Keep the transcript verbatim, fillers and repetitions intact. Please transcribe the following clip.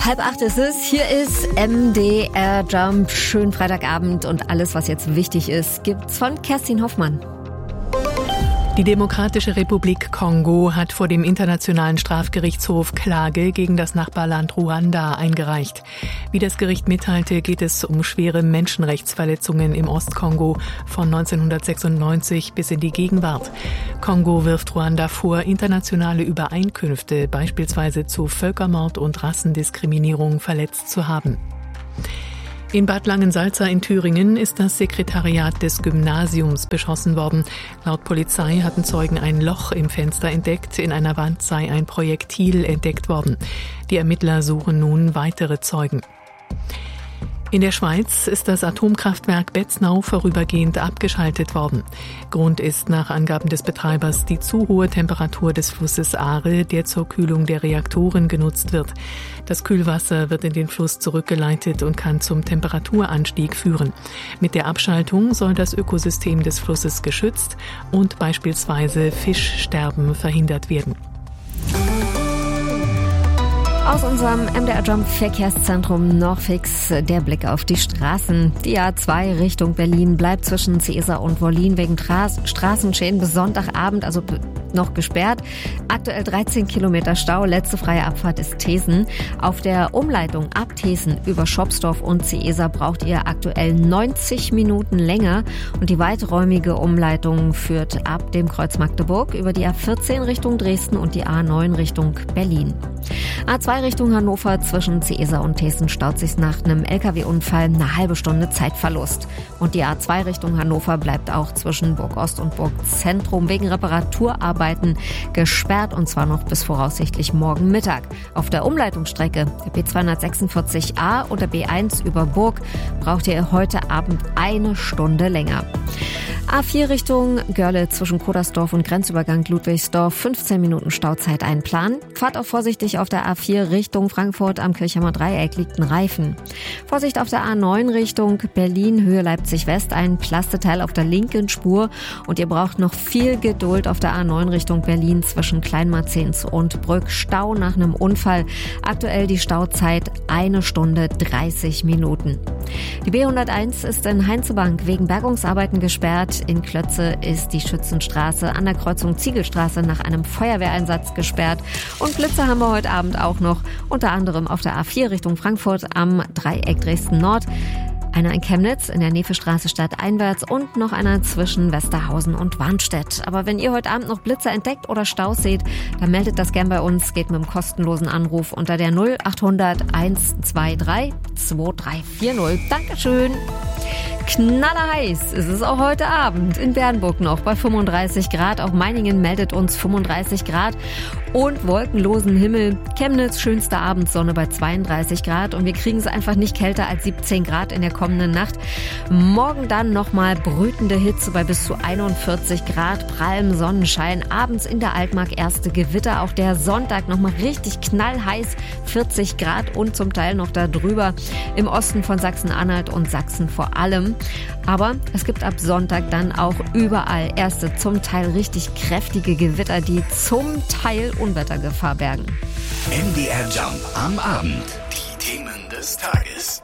Halb acht ist es. Hier ist M D R Jump. Schönen Freitagabend und alles, was jetzt wichtig ist, gibt's von Kerstin Hoffmann. Die Demokratische Republik Kongo hat vor dem Internationalen Strafgerichtshof Klage gegen das Nachbarland Ruanda eingereicht. Wie das Gericht mitteilte, geht es um schwere Menschenrechtsverletzungen im Ostkongo von neunzehnhundertsechsundneunzig bis in die Gegenwart. Kongo wirft Ruanda vor, internationale Übereinkünfte beispielsweise zu Völkermord und Rassendiskriminierung verletzt zu haben. In Bad Langensalza in Thüringen ist das Sekretariat des Gymnasiums beschossen worden. Laut Polizei hatten Zeugen ein Loch im Fenster entdeckt. In einer Wand sei ein Projektil entdeckt worden. Die Ermittler suchen nun weitere Zeugen. In der Schweiz ist das Atomkraftwerk Betznau vorübergehend abgeschaltet worden. Grund ist nach Angaben des Betreibers die zu hohe Temperatur des Flusses Aare, der zur Kühlung der Reaktoren genutzt wird. Das Kühlwasser wird in den Fluss zurückgeleitet und kann zum Temperaturanstieg führen. Mit der Abschaltung soll das Ökosystem des Flusses geschützt und beispielsweise Fischsterben verhindert werden. Aus unserem M D R Jump Verkehrszentrum noch fix der Blick auf die Straßen. Die A zwei Richtung Berlin bleibt zwischen Seesa und Wollin wegen Tra- Straßenschäden bis Sonntagabend, also noch gesperrt. Aktuell dreizehn Kilometer Stau, letzte freie Abfahrt ist Thesen. Auf der Umleitung ab Thesen über Schopsdorf und Seesa braucht ihr aktuell neunzig Minuten länger und die weiträumige Umleitung führt ab dem Kreuz Magdeburg über die A vierzehn Richtung Dresden und die A neun Richtung Berlin. A zwei Richtung Hannover zwischen Seesa und Thesen staut sich nach einem L K W-Unfall eine halbe Stunde Zeitverlust. Und die A zwei Richtung Hannover bleibt auch zwischen Burg Ost und Burg Zentrum wegen Reparaturarbeiten gesperrt und zwar noch bis voraussichtlich morgen Mittag. Auf der Umleitungsstrecke der B zweihundertsechsundvierzig A und der B eins über Burg braucht ihr heute Abend eine Stunde länger. A vier Richtung Görle zwischen Kodersdorf und Grenzübergang Ludwigsdorf, fünfzehn Minuten Stauzeit einplanen. Fahrt auch vorsichtig auf der A vier Richtung Frankfurt am Kirchheimer Dreieck liegt ein Reifen. Vorsicht auf der A neun Richtung Berlin, Höhe Leipzig West, ein Plasteteil auf der linken Spur und ihr braucht noch viel Geduld auf der A neun Richtung Berlin zwischen Kleinmarzens und Brück. Stau nach einem Unfall. Aktuell die Stauzeit eine Stunde dreißig Minuten. Die B hunderteins ist in Heinzebank wegen Bergungsarbeiten gesperrt. In Klötze ist die Schützenstraße an der Kreuzung Ziegelstraße nach einem Feuerwehreinsatz gesperrt. Und Blitze haben wir heute Abend auch noch, unter anderem auf der A vier Richtung Frankfurt am Dreieck Dresden Nord. Einer in Chemnitz in der Nevestraße stadteinwärts und noch einer zwischen Westerhausen und Warnstedt. Aber wenn ihr heute Abend noch Blitze entdeckt oder Staus seht, dann meldet das gern bei uns. Geht mit einem kostenlosen Anruf unter der null achthundert hundertzweiundzwanzig zweiunddreißig vierzig. Dankeschön. Knallerheiß ist es auch heute Abend in Bernburg noch bei fünfunddreißig Grad. Auch Meiningen meldet uns fünfunddreißig Grad und wolkenlosen Himmel. Chemnitz schönste Abendsonne bei zweiunddreißig Grad und wir kriegen es einfach nicht kälter als siebzehn Grad in der kommenden Nacht. Morgen dann nochmal brütende Hitze bei bis zu einundvierzig Grad, prallem Sonnenschein. Abends in der Altmark erste Gewitter. Auch der Sonntag nochmal richtig knallheiß, vierzig Grad und zum Teil noch da drüber im Osten von Sachsen-Anhalt und Sachsen vor allem. Aber es gibt ab Sonntag dann auch überall erste, zum Teil richtig kräftige Gewitter, die zum Teil Unwettergefahr bergen. M D R Jump am Abend. Die Themen des Tages.